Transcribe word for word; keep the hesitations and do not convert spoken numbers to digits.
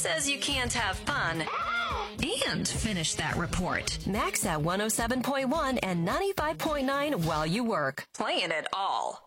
says you can't have fun and finish that report? Max at one oh seven point one and ninety-five point nine while you work. Playing it all.